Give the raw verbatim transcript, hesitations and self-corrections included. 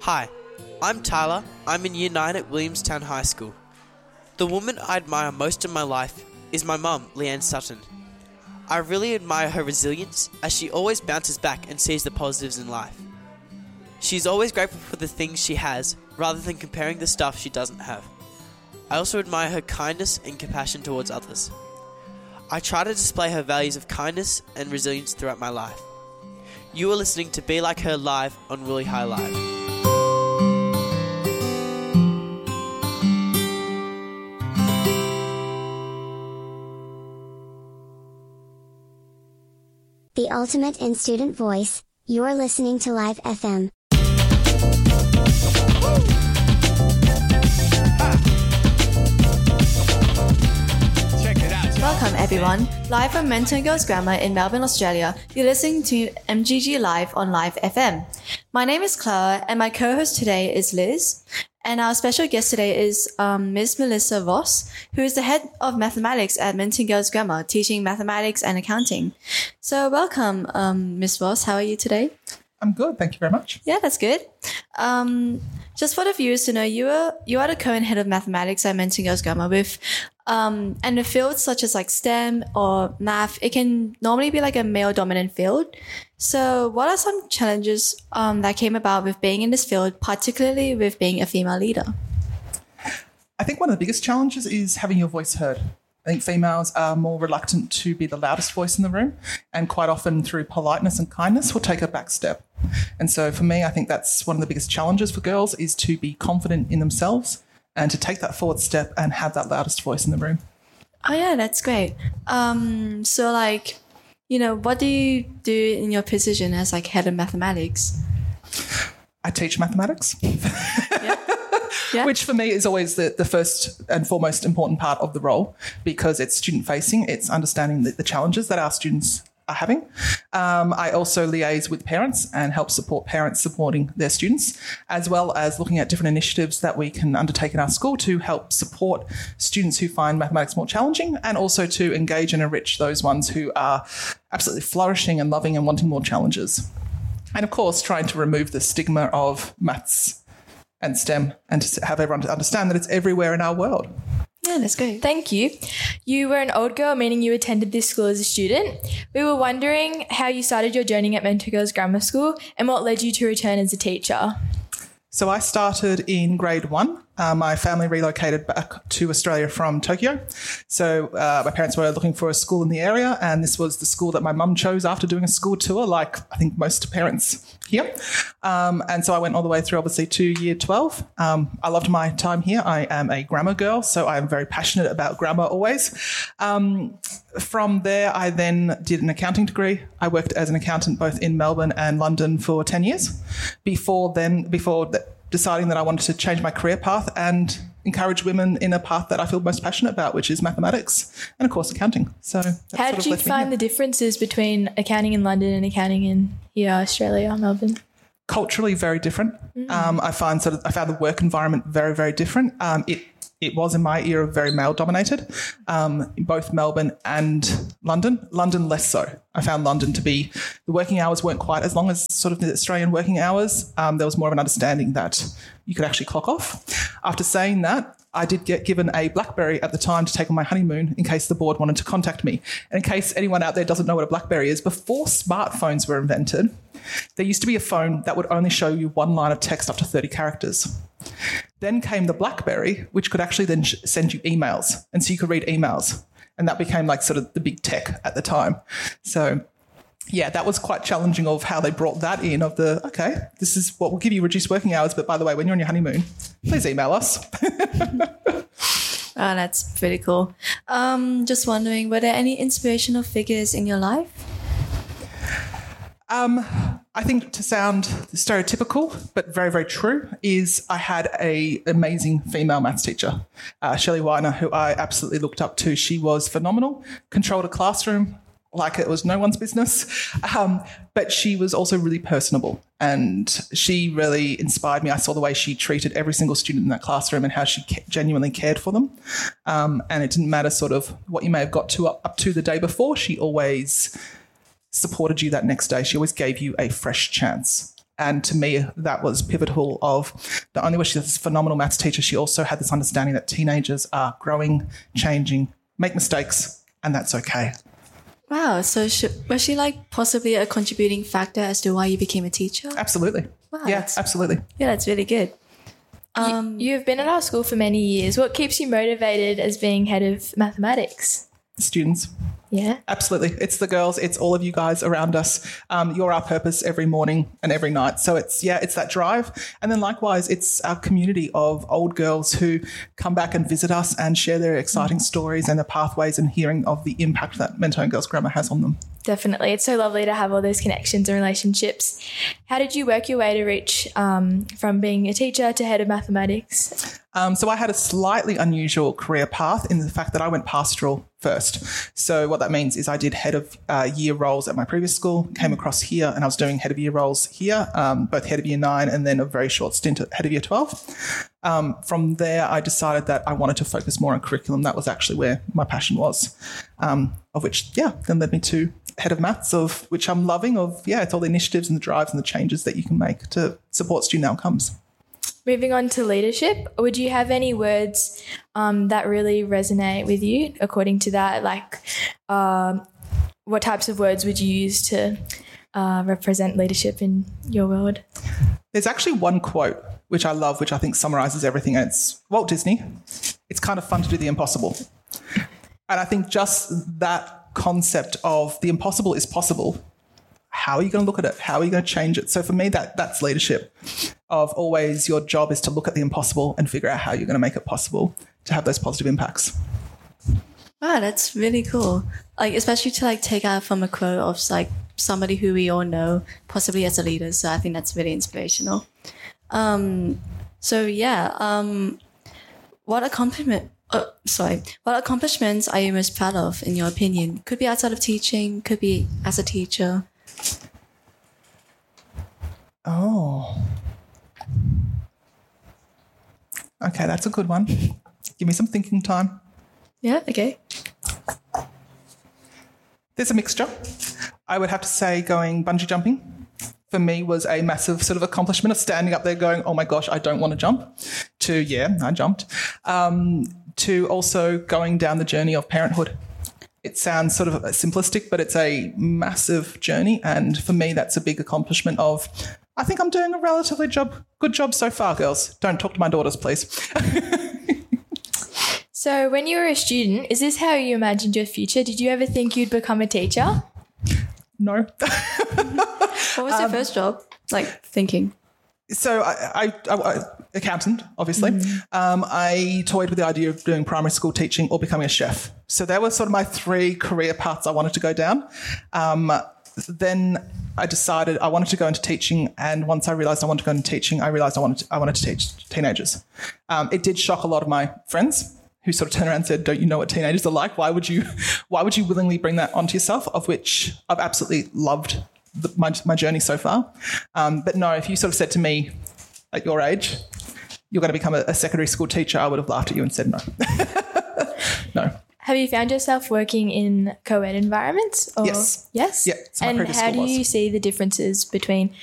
Hi, I'm Tyler. I'm in Year nine at Williamstown High School. The woman I admire most in my life is my mum, Leanne Sutton. I really admire her resilience as she always bounces back and sees the positives in life. She's always grateful for the things she has rather than comparing the stuff she doesn't have. I also admire her kindness and compassion towards others. I try to display her values of kindness and resilience throughout my life. You are listening to Be Like Her live on Willie High Live. The ultimate in student voice, you're listening to Live F M. Welcome everyone, live from Mentor Girls Grammar in Melbourne, Australia. You're listening to M G G Live on Live F M. My name is Clara and my co-host today is Liz. And our special guest today is um, Miz Melissa Voss, who is the head of mathematics at Mentor Girls Grammar, teaching mathematics and accounting. So welcome, um, Miz Voss. How are you today? I'm good, thank you very much. Yeah, that's good. Um, just for the viewers to know, you are you are the current head of mathematics at Mentor Girls Grammar with um, and the fields such as like STEM or math, it can normally be like a male-dominant field. So what are some challenges um, that came about with being in this field, particularly with being a female leader? I think one of the biggest challenges is having your voice heard. I think females are more reluctant to be the loudest voice in the room, and quite often through politeness and kindness will take a back step. And so for me, I think that's one of the biggest challenges for girls is to be confident in themselves and to take that forward step and have that loudest voice in the room. Oh yeah, that's great. Um, so like, you know, what do you do in your position as like head of mathematics? I teach mathematics. Yeah. Yeah. Which for me is always the, the first and foremost important part of the role because it's student facing, it's understanding the, the challenges that our students are having. Um, I also liaise with parents and help support parents supporting their students, as well as looking at different initiatives that we can undertake in our school to help support students who find mathematics more challenging and also to engage and enrich those ones who are absolutely flourishing and loving and wanting more challenges. And of course, trying to remove the stigma of maths and STEM and to have everyone to understand that it's everywhere in our world. Yeah, that's great. Thank you. You were an old girl, meaning you attended this school as a student. We were wondering how you started your journey at Mentor Girls Grammar School and what led you to return as a teacher. So I started in grade one. Uh, my family relocated back to Australia from Tokyo. So uh, my parents were looking for a school in the area, and this was the school that my mum chose after doing a school tour, like I think most parents here. Um, and so I went all the way through, obviously, to year twelve. Um, I loved my time here. I am a grammar girl, so I am very passionate about grammar always. Um, from there, I then did an accounting degree. I worked as an accountant both in Melbourne and London for ten years. Before then, before th- deciding that I wanted to change my career path and encourage women in a path that I feel most passionate about, which is mathematics and, of course, accounting. So that's How sort did of you led me find here. the differences between accounting in London and accounting in here, Australia, Melbourne? Culturally very different. Mm. Um, I find sort of I found the work environment very, very different. Um, it it was in my era very male dominated, um, in both Melbourne and London. London less so. I found London to be the working hours weren't quite as long as sort of the Australian working hours. Um, there was more of an understanding that you could actually clock off. After saying that, I did get given a BlackBerry at the time to take on my honeymoon in case the board wanted to contact me. And in case anyone out there doesn't know what a BlackBerry is, before smartphones were invented, there used to be a phone that would only show you one line of text up to thirty characters. Then came the BlackBerry, which could actually then sh- send you emails. And so you could read emails. And that became like sort of the big tech at the time. So yeah, that was quite challenging of how they brought that in of the, okay, this is what will give you reduced working hours. But by the way, when you're on your honeymoon, please email us. Oh, that's pretty cool. Um, just wondering, were there any inspirational figures in your life? Um, I think to sound stereotypical, but very, very true, is I had a amazing female maths teacher, uh, Shelley Weiner, who I absolutely looked up to. She was phenomenal, controlled a classroom like it was no one's business, um, but she was also really personable and she really inspired me. I saw the way she treated every single student in that classroom and how she ca- genuinely cared for them. Um, and it didn't matter sort of what you may have got to up, up to the day before. She always supported you that next day. She always gave you a fresh chance. And to me, that was pivotal of not only was she this phenomenal maths teacher, she also had this understanding that teenagers are growing, changing, make mistakes, and that's okay. Wow. So sh- was she like possibly a contributing factor as to why you became a teacher? Absolutely. Wow, yeah, that's- absolutely. Yeah, that's really good. Um, You've been at our school for many years. What keeps you motivated as being head of mathematics? Students. Yeah. Absolutely. It's the girls. It's all of you guys around us. Um, you're our purpose every morning and every night. So it's, yeah, it's that drive. And then likewise, it's our community of old girls who come back and visit us and share their exciting stories and the pathways and hearing of the impact that Mentone Girls Grammar has on them. Definitely. It's so lovely to have all those connections and relationships. How did you work your way to reach um, from being a teacher to head of mathematics? Um, so I had a slightly unusual career path in the fact that I went pastoral first. So what that means is I did head of uh, year roles at my previous school, came across here, and I was doing head of year roles here, um, both head of year nine and then a very short stint at head of year twelve. Um, from there, I decided that I wanted to focus more on curriculum. That was actually where my passion was, um, of which, yeah, then led me to head of maths, of which I'm loving, of, yeah, it's all the initiatives and the drives and the changes that you can make to support student outcomes. Moving on to leadership, would you have any words um, that really resonate with you according to that? Like um, what types of words would you use to uh, represent leadership in your world? There's actually one quote which I love, which I think summarizes everything, and it's Walt Disney. It's kind of fun to do the impossible. And I think just that concept of the impossible is possible. How are you going to look at it? How are you going to change it? So for me, that that's leadership, of always your job is to look at the impossible and figure out how you're going to make it possible to have those positive impacts. Wow, that's really cool. Like, especially to like take out from a quote of like somebody who we all know, possibly as a leader. So I think that's really inspirational. Um, so yeah, um, what accomplishment? Uh, sorry, what accomplishments are you most proud of in your opinion? Could be outside of teaching, could be as a teacher. Oh. Okay, that's a good one. Give me some thinking time. Yeah, okay. There's a mixture. I would have to say going bungee jumping for me was a massive sort of accomplishment of standing up there going, oh my gosh, I don't want to jump, to, yeah, I jumped, um, to also going down the journey of parenthood. It sounds sort of simplistic, but it's a massive journey. And for me, that's a big accomplishment of, I think I'm doing a relatively job, good job so far, girls. Don't talk to my daughters, please. So when you were a student, is this how you imagined your future? Did you ever think you'd become a teacher? No. What was your um, first job? Like thinking. So I, I, I accountant, obviously. Mm. Um, I toyed with the idea of doing primary school teaching or becoming a chef. So there were sort of my three career paths I wanted to go down. Um, then I decided I wanted to go into teaching, and once I realised I wanted to go into teaching, I realised I wanted to, I wanted to teach teenagers. Um, it did shock a lot of my friends, who sort of turned around and said, don't you know what teenagers are like? Why would you why would you willingly bring that onto yourself? Of which I've absolutely loved the, my, my journey so far. Um, but no, if you sort of said to me at your age, you're going to become a, a secondary school teacher, I would have laughed at you and said no. No. Have you found yourself working in co-ed environments? Or? Yes. Yes? Yeah. So and how do was. you see the differences between